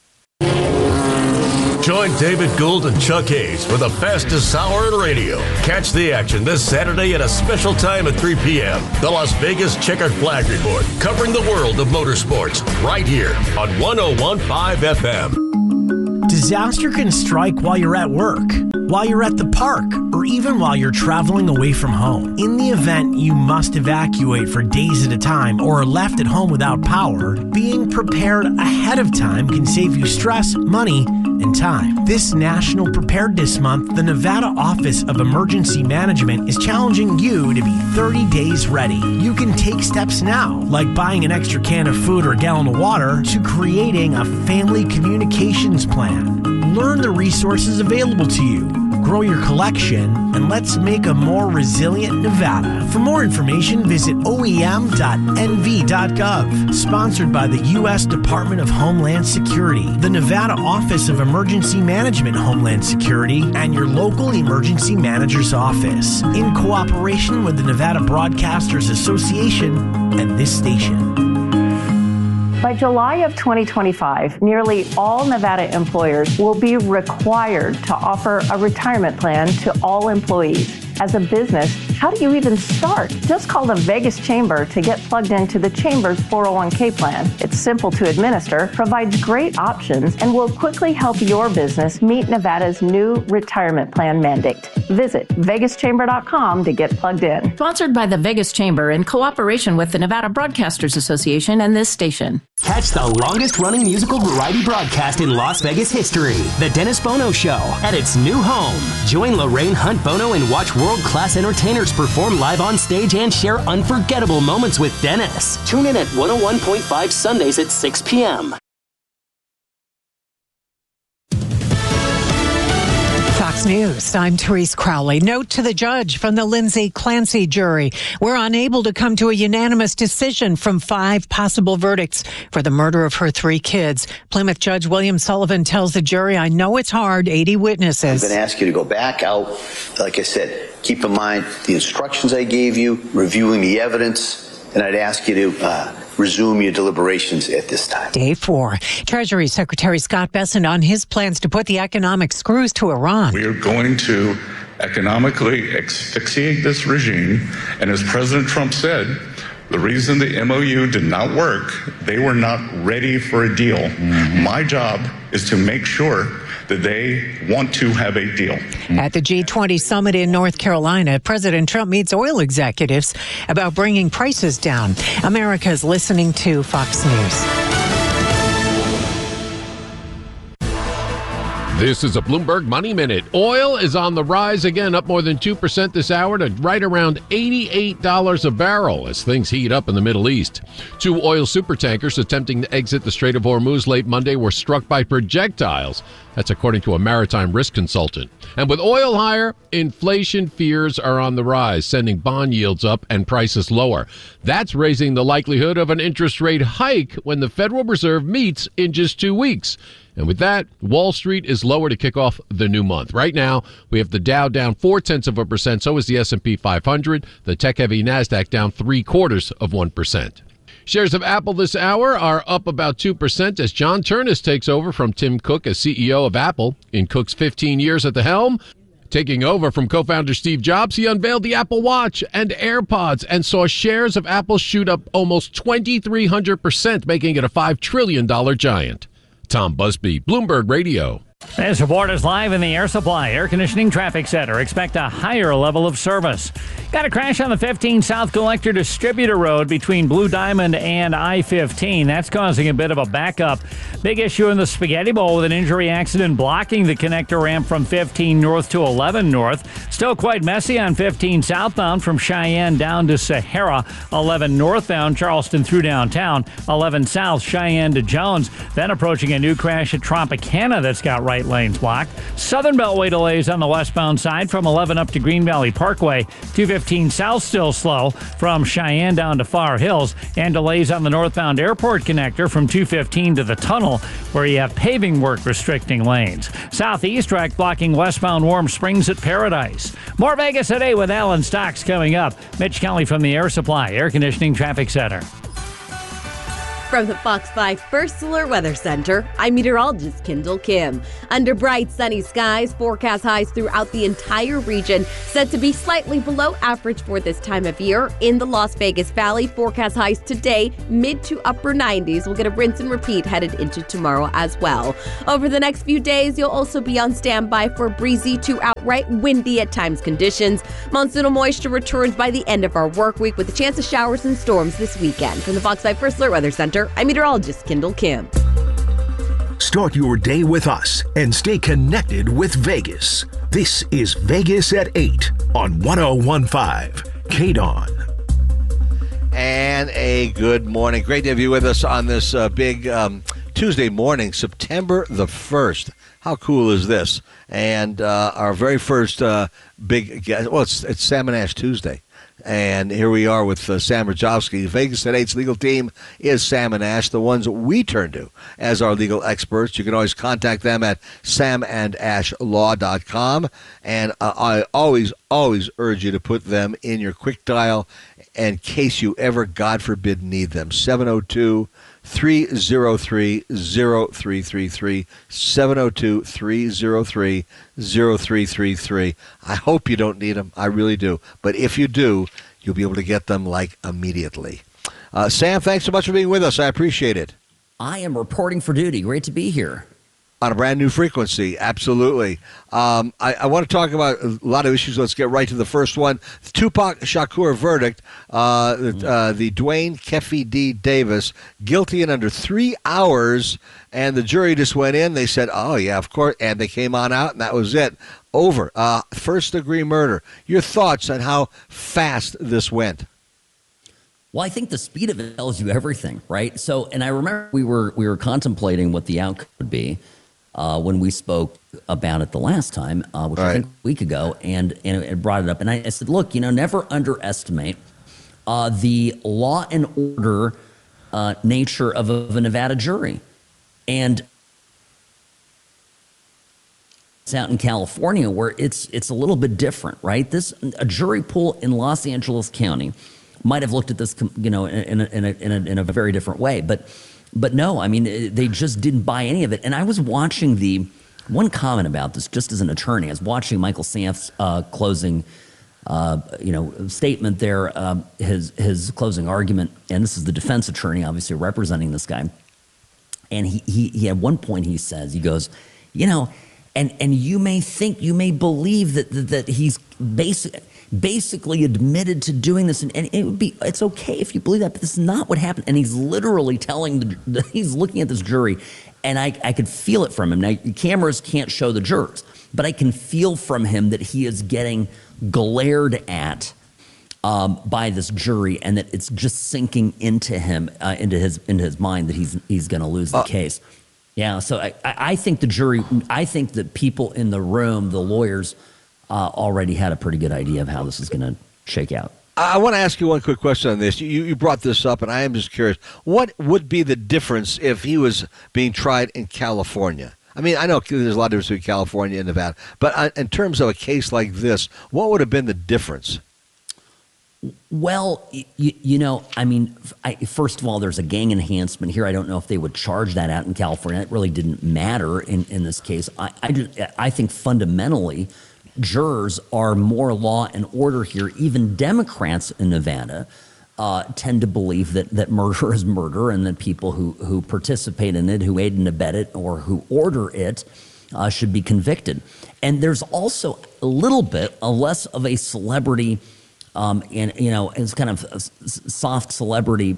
Join David Gould and Chuck Hayes for the fastest hour in radio. Catch the action this Saturday at a special time at 3 p.m. The Las Vegas Checkered Flag Report, covering the world of motorsports, right here on 101.5 FM. Disaster can strike while you're at work, while you're at the park, or even while you're traveling away from home. In the event you must evacuate for days at a time or are left at home without power, being prepared ahead of time can save you stress, money, and time. This National Preparedness Month, the Nevada Office of Emergency Management is challenging you to be 30 days ready. You can take steps now, like buying an extra can of food or a gallon of water, to creating a family communications plan. Learn the resources available to you, grow your collection, and let's make a more resilient Nevada. For more information, visit oem.nv.gov. Sponsored by the U.S. Department of Homeland Security, the Nevada Office of Emergency Management Homeland Security, and your local emergency manager's office, in cooperation with the Nevada Broadcasters Association and this station. By July of 2025, nearly all Nevada employers will be required to offer a retirement plan to all employees. As a business, how do you even start? Just call the Vegas Chamber to get plugged into the Chamber's 401k plan. It's simple to administer, provides great options, and will quickly help your business meet Nevada's new retirement plan mandate. Visit vegaschamber.com to get plugged in. Sponsored by the Vegas Chamber in cooperation with the Nevada Broadcasters Association and this station. Catch the longest-running musical variety broadcast in Las Vegas history, The Dennis Bono Show, at its new home. Join Lorraine Hunt Bono and watch world-class entertainers perform live on stage and share unforgettable moments with Dennis. Tune in at 101.5 Sundays at 6 p.m. Fox News, I'm Therese Crowley. Note to the judge from the Lindsay Clancy jury. We're unable to come to a unanimous decision from 5 possible verdicts for the murder of her 3 kids. Plymouth Judge William Sullivan tells the jury, I know it's hard, 80 witnesses. I'm going to ask you to go back out. Like I said, keep in mind the instructions I gave you, reviewing the evidence, and I'd ask you to resume your deliberations at this time. Day 4. Treasury Secretary Scott Bessent on his plans to put the economic screws to Iran. We are going to economically asphyxiate this regime. And as President Trump said, the reason the MOU did not work, they were not ready for a deal. Mm-hmm. My job is to make sure that they want to have a deal. At the G20 summit in North Carolina, President Trump meets oil executives about bringing prices down. America's listening to Fox News. This is a Bloomberg Money Minute. Oil is on the rise again, up more than 2% this hour to right around $88 a barrel as things heat up in the Middle East. 2 oil supertankers attempting to exit the Strait of Hormuz late Monday were struck by projectiles. That's according to a maritime risk consultant. And with oil higher, inflation fears are on the rise, sending bond yields up and prices lower. That's raising the likelihood of an interest rate hike when the Federal Reserve meets in just 2 weeks. And with that, Wall Street is lower to kick off the new month. Right now, we have the Dow down 0.4%. So is the S&P 500. The tech-heavy NASDAQ down 0.75%. Shares of Apple this hour are up about 2% as John Ternus takes over from Tim Cook as CEO of Apple. In Cook's 15 years at the helm, taking over from co-founder Steve Jobs, he unveiled the Apple Watch and AirPods and saw shares of Apple shoot up almost 2,300%, making it a $5 trillion giant. Tom Busby, Bloomberg Radio. This report is live in the Air Supply Air Conditioning Traffic Center. Expect a higher level of service. Got a crash on the 15 South Collector Distributor Road between Blue Diamond and I-15. That's causing a bit of a backup. Big issue in the Spaghetti Bowl with an injury accident blocking the connector ramp from 15 north to 11 north. Still quite messy on 15 southbound from Cheyenne down to Sahara. 11 northbound Charleston through downtown. 11 south Cheyenne to Jones. Then approaching a new crash at Tropicana that's got right lanes blocked. Southern Beltway delays on the westbound side from 11 up to Green Valley Parkway. 215 south still slow from Cheyenne down to Far Hills, and delays on the northbound airport connector from 215 to the tunnel where you have paving work restricting lanes. Southeast track blocking westbound Warm Springs at Paradise. More Vegas at 8 with Alan Stocks coming up. Mitch Kelly from the Air Supply Air Conditioning Traffic Center. From the Fox 5 First Alert Weather Center, I'm meteorologist Kendall Kim. Under bright, sunny skies, forecast highs throughout the entire region, set to be slightly below average for this time of year. In the Las Vegas Valley, forecast highs today, mid to upper 90s. We'll get a rinse and repeat headed into tomorrow as well. Over the next few days, you'll also be on standby for breezy to outright windy at times conditions. Monsoonal moisture returns by the end of our work week with a chance of showers and storms this weekend. From the Fox 5 First Alert Weather Center, I'm meteorologist Kendall Kim. Start your day with us and stay connected with Vegas. This is Vegas at 8 on 101.5 KDON. And a good morning. Great to have you with us on this big Tuesday morning, September the 1st. How cool is this? And our very first big guest, well, it's Sam and Ash Tuesday. And here we are with Sam Rajovsky. Vegas at 8's legal team is Sam and Ash, the ones we turn to as our legal experts. You can always contact them at samandashlaw.com. And I always urge you to put them in your quick dial in case you ever, God forbid, need them. 702-303-0333, 702-303-0333. I hope you don't need them. I really do. But if you do, you'll be able to get them like immediately. Sam, thanks so much for being with us. I appreciate it. I am reporting for duty. Great to be here. On a brand new frequency, absolutely. I want to talk about a lot of issues. Let's get right to the first one. The Tupac Shakur verdict, the Dwayne Keffe D. Davis, guilty in under 3 hours, and the jury just went in. They said, oh, yeah, of course, and they came on out, and that was it. Over. First-degree murder. Your thoughts on how fast this went? Well, I think the speed of it tells you everything, right? So, and I remember we were contemplating what the outcome would be when we spoke about it the last time, which I think a week ago, and it brought it up. And I said, look, never underestimate the law and order nature of a Nevada jury. And it's out in California where it's a little bit different, right? A jury pool in Los Angeles County might have looked at this, in a very different way, but no, I mean, they just didn't buy any of it. And I was watching the one comment about this, just as an attorney. I was watching Michael Sanf's closing, statement there, his closing argument, and this is the defense attorney, obviously representing this guy. And he at one point he says, he goes, and you may believe that he's basically admitted to doing this, and it's okay if you believe that, but this is not what happened. And he's literally he's looking at this jury, and I could feel it from him. Now, cameras can't show the jurors, but I can feel from him that he is getting glared at by this jury, and that it's just sinking into him, into his mind that he's going to lose the case. Yeah, so I think the jury, I think that people in the room, the lawyers, already had a pretty good idea of how this is going to shake out. I want to ask you one quick question on this. You brought this up, and I am just curious. What would be the difference if he was being tried in California? I mean, I know there's a lot of difference between California and Nevada, but in terms of a case like this, what would have been the difference? Well, first of all, there's a gang enhancement here. I don't know if they would charge that out in California. It really didn't matter in this case. I think fundamentally, jurors are more law and order here. Even Democrats in Nevada tend to believe that murder is murder, and that people who participate in it, who aid and abet it, or who order it, should be convicted. And there's also a little bit less of a celebrity, it's kind of a soft celebrity,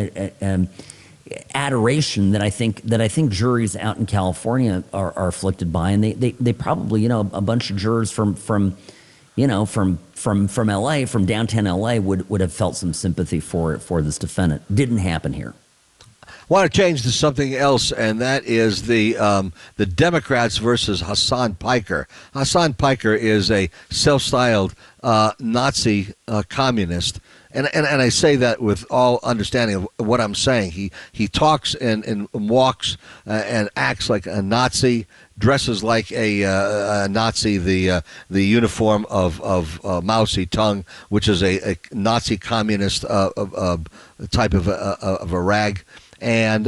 adoration that I think juries out in California are afflicted by, and they probably, a bunch of jurors from LA, from downtown LA would have felt some sympathy for this defendant. Didn't happen here. I want to change to something else, and that is the Democrats versus Hassan Piker. Hassan Piker is a self-styled Nazi communist, and I say that with all understanding of what I'm saying. He talks and walks and acts like a Nazi, dresses like a Nazi, the uniform of Mao Zedong, which is a Nazi communist type of a rag. And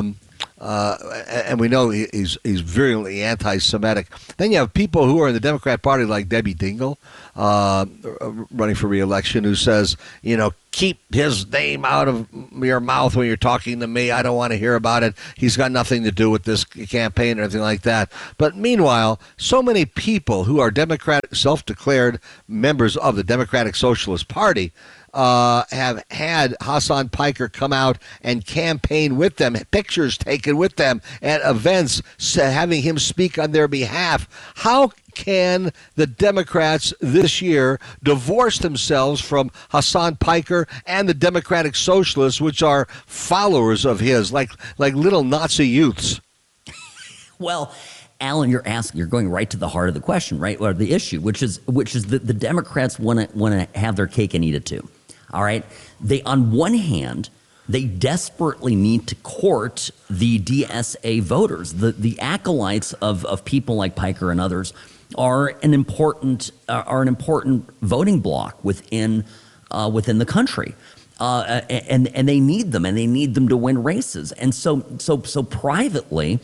we know he's virulently anti-Semitic. Then you have people who are in the Democrat Party like Debbie Dingell, running for re-election, who says, keep his name out of your mouth when you're talking to me. I don't want to hear about it. He's got nothing to do with this campaign or anything like that. But meanwhile, so many people who are Democratic, self-declared members of the Democratic Socialist Party have had Hassan Piker come out and campaign with them, pictures taken with them at events, having him speak on their behalf. How can the Democrats this year divorce themselves from Hassan Piker and the Democratic Socialists, which are followers of his, like little Nazi youths? Well, Alan, you're going right to the heart of the question, right, or the issue, which is that the Democrats want to have their cake and eat it too. All right. On one hand, they desperately need to court the DSA voters. The acolytes of people like Piker and others are an important voting bloc within the country. And they need them, and they need them to win races. And so privately,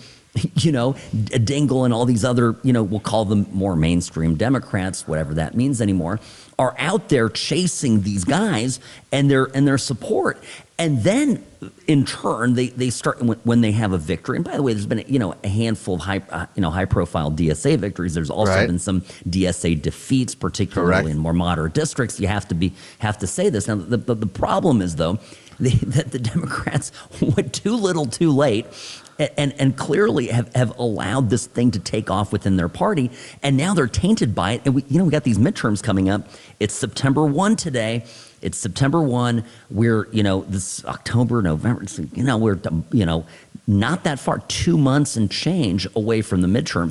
Dingell and all these other, we'll call them more mainstream Democrats, whatever that means anymore, are out there chasing these guys and their support. And then in turn, they start when they have a victory. And by the way, there's been a handful of high profile DSA victories. There's also been some DSA defeats, particularly in more moderate districts. You have to say this. Now the problem is though that the Democrats went too little, too late. And clearly have allowed this thing to take off within their party, and now they're tainted by it. And we got these midterms coming up. It's September 1 today. It's September 1. We're this October, November. We're not that far, 2 months and change away from the midterms.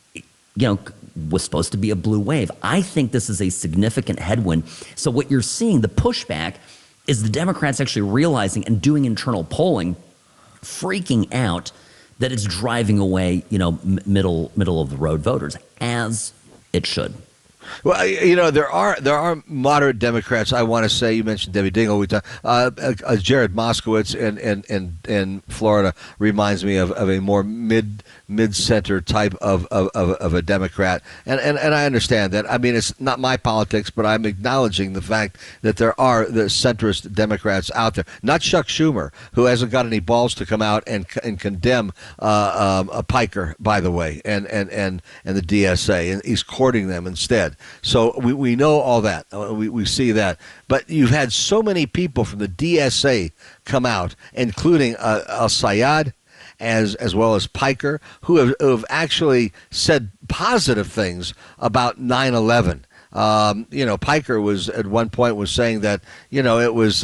Was supposed to be a blue wave. I think this is a significant headwind. So what you're seeing, the pushback, is the Democrats actually realizing and doing internal polling, freaking out that it's driving away, middle of the road voters, as it should. Well, there are moderate Democrats. I want to say, you mentioned Debbie Dingell. We talked, Jared Moskowitz in Florida reminds me of a more mid-center type of a Democrat, and I understand that. I mean, it's not my politics, but I'm acknowledging the fact that there are the centrist Democrats out there. Not Chuck Schumer, who hasn't got any balls to come out and condemn a Piker, by the way, and the DSA, and he's courting them instead. So we know all that. We see that. But you've had so many people from the DSA come out, including Al-Sayed, as well as Piker, who have actually said positive things about 9/11. Piker was at one point was saying that it was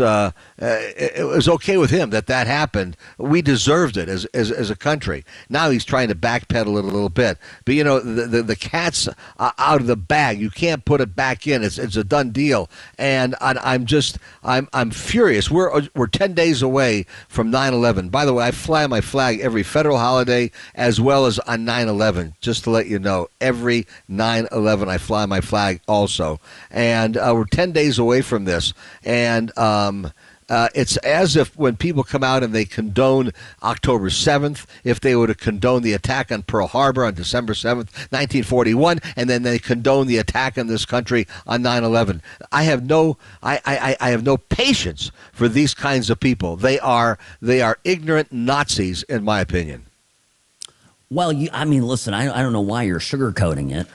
okay with him that happened. We deserved it as a country. Now he's trying to backpedal it a little bit. But the cat's out of the bag. You can't put it back in. It's a done deal. And I'm furious. We're 10 days away from 9/11. By the way, I fly my flag every federal holiday as well as on 9/11. Just to let you know, every 9/11 I fly my flag also. And we're 10 days away from this. And it's as if when people come out and they condone October 7th, if they were to condone the attack on Pearl Harbor on December 7th, 1941, and then they condone the attack on this country on 9/11. I have no patience for these kinds of people. They are ignorant Nazis, in my opinion. Well, listen, I don't know why you're sugarcoating it.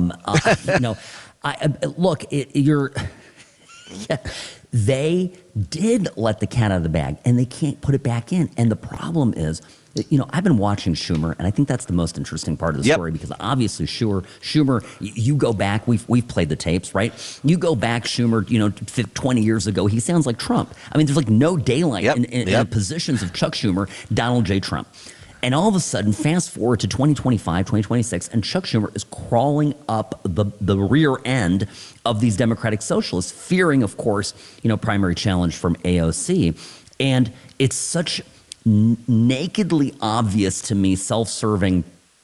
They did let the cat out of the bag, and they can't put it back in. And the problem is, I've been watching Schumer, and I think that's the most interesting part of the story, because obviously Schumer, you go back, we've played the tapes, right? You go back, Schumer, 20 years ago, he sounds like Trump. I mean, there's like no daylight in the positions of Chuck Schumer, Donald J. Trump. And all of a sudden, fast forward to 2025, 2026, and Chuck Schumer is crawling up the rear end of these Democratic socialists, fearing, of course, primary challenge from AOC. And it's such nakedly obvious to me, self-serving,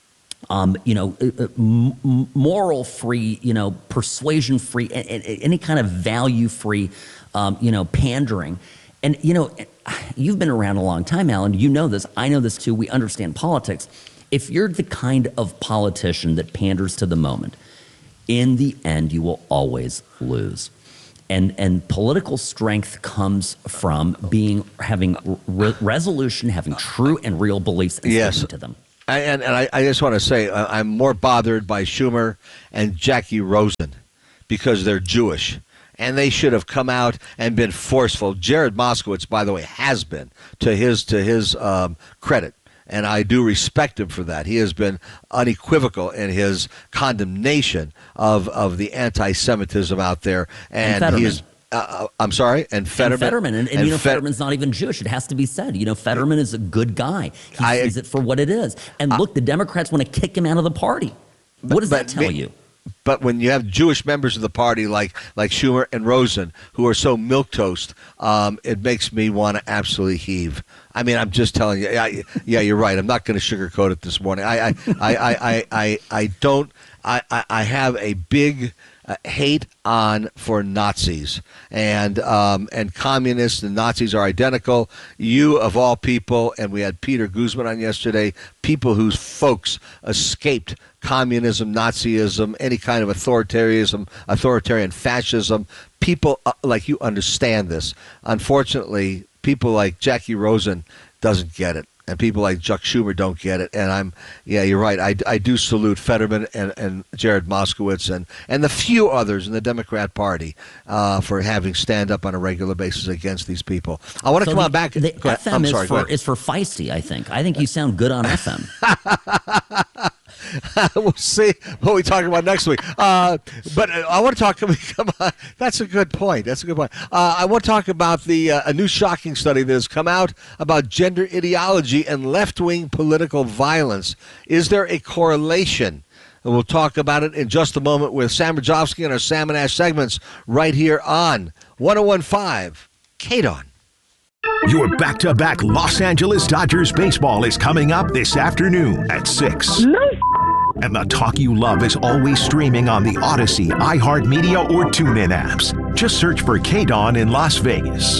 moral-free, persuasion-free, any kind of value-free, pandering. And, you've been around a long time, Alan. You know this. I know this, too. We understand politics. If you're the kind of politician that panders to the moment, in the end, you will always lose. And political strength comes from having resolution, having true and real beliefs, and sticking to them. And I just want to say I'm more bothered by Schumer and Jackie Rosen because they're Jewish. And they should have come out and been forceful. Jared Moskowitz, by the way, has been, to his credit. And I do respect him for that. He has been unequivocal in his condemnation of the anti-Semitism out there. And he is. I'm sorry, and Fetterman. And Fetterman's not even Jewish. It has to be said. Fetterman is a good guy. He sees it for what it is. And look, the Democrats want to kick him out of the party. What does that tell you? But when you have Jewish members of the party like Schumer and Rosen who are so milquetoast, it makes me want to absolutely heave. I mean, I'm just telling you. Yeah, you're right. I'm not going to sugarcoat it this morning. I have a big hate for Nazis and communists and Nazis are identical. You of all people, and we had Peter Guzman on yesterday, people whose folks escaped communism, Nazism, any kind of authoritarian fascism. People like you understand this. Unfortunately, people like Jackie Rosen doesn't get it. And people like Chuck Schumer don't get it. And you're right. I do salute Fetterman and Jared Moskowitz and the few others in the Democrat Party for having stand up on a regular basis against these people. I want to come on back. The FM is for feisty, I think. I think you sound good on FM. We'll see what we talk about next week. But I want to talk. That's a good point. I want to talk about a new shocking study that has come out about gender ideology and left-wing political violence. Is there a correlation? And we'll talk about it in just a moment with Sam Rajovsky and our Sam and Ash segments right here on 101.5 KDON. Your back-to-back Los Angeles Dodgers baseball is coming up this afternoon at 6. And the talk you love is always streaming on the Odyssey, iHeartMedia, or TuneIn apps. Just search for KDON in Las Vegas.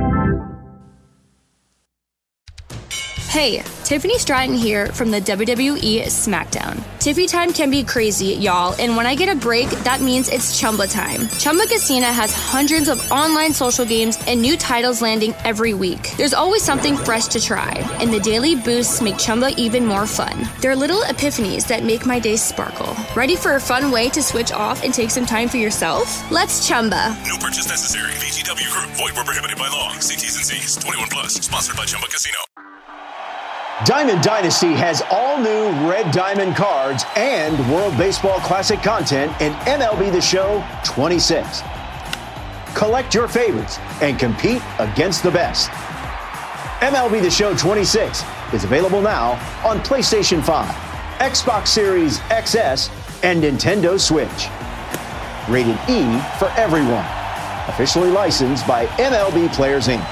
Hey, Tiffany Stratton here from the WWE SmackDown. Tiffy time can be crazy, y'all, and when I get a break, that means it's Chumba time. Chumba Casino has hundreds of online social games and new titles landing every week. There's always something fresh to try, and the daily boosts make Chumba even more fun. They're little epiphanies that make my day sparkle. Ready for a fun way to switch off and take some time for yourself? Let's Chumba. No purchase necessary. VGW Group. Void where prohibited by law. See T's and C's. 21 plus. Sponsored by Chumba Casino. Diamond Dynasty has all new Red Diamond cards and World Baseball Classic content in MLB The Show 26. Collect your favorites and compete against the best. MLB The Show 26 is available now on PlayStation 5, Xbox Series XS, and Nintendo Switch. Rated E for everyone. Officially licensed by MLB Players Inc.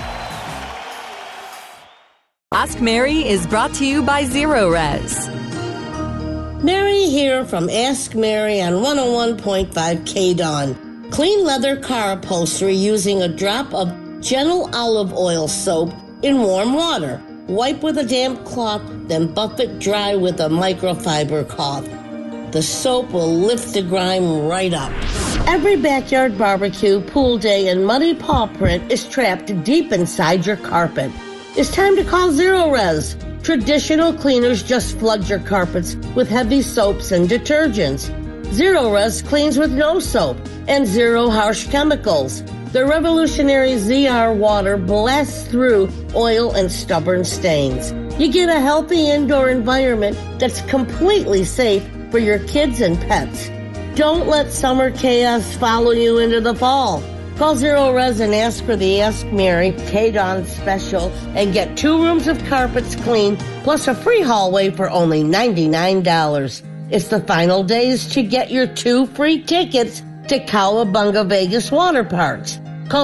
Ask Mary is brought to you by Zero Res. Mary here from Ask Mary on 101.5 KDON. Clean leather car upholstery using a drop of Gentle olive oil soap in warm water. Wipe with a damp cloth, then buff it dry with a microfiber cloth. The soap will lift the grime right up. Every backyard barbecue, pool day, and muddy paw print is trapped deep inside your carpet. It's time to call Zero Res. Traditional cleaners just flood your carpets with heavy soaps and detergents. Zero Res cleans with no soap and zero harsh chemicals. The revolutionary ZR water blasts through oil and stubborn stains. You get a healthy indoor environment that's completely safe for your kids and pets. Don't let summer chaos follow you into the fall. Call Zero Res and ask for the Ask Mary K-Dawn special and get 2 rooms of carpets clean plus a free hallway for only $99. It's the final days to get your 2 free tickets to Cowabunga Vegas Water Parks. Call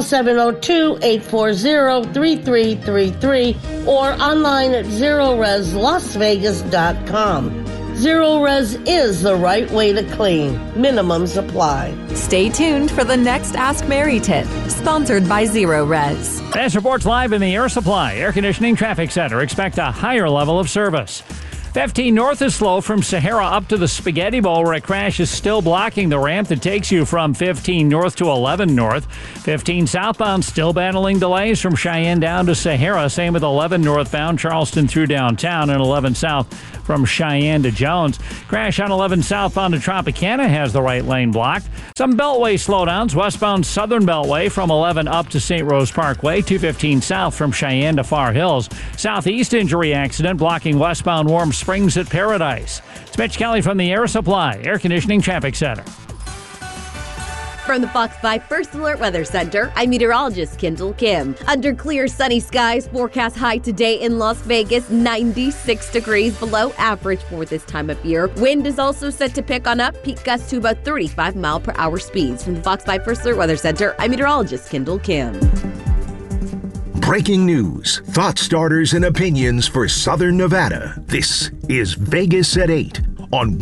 702-840-3333 or online at ZeroResLasVegas.com. Zero Res is the right way to clean. Minimums apply. Stay tuned for the next Ask Mary tip, sponsored by Zero Res. As reports live in the Air Supply Air Conditioning Traffic Center, expect a higher level of service. 15 north is slow from Sahara up to the Spaghetti Bowl, where a crash is still blocking the ramp that takes you from 15 north to 11 north. 15 southbound still battling delays from Cheyenne down to Sahara. Same with 11 northbound, Charleston through downtown, and 11 south from Cheyenne to Jones. Crash on 11 southbound to Tropicana has the right lane blocked. Some Beltway slowdowns. Westbound Southern Beltway from 11 up to St. Rose Parkway. 215 south from Cheyenne to Far Hills. Southeast injury accident blocking westbound Warm Springs at Paradise. It's Mitch Kelly from the Air Supply Air Conditioning Traffic Center. From the Fox 5 First Alert Weather Center, I'm meteorologist Kendall Kim. Under clear sunny skies, forecast high today in Las Vegas, 96 degrees below average for this time of year. Wind is also set to pick on up, peak gusts to about 35 mile per hour speeds. From the Fox 5 First Alert Weather Center, I'm meteorologist Kendall Kim. Breaking news, thought starters, and opinions for Southern Nevada. This is Vegas at 8 on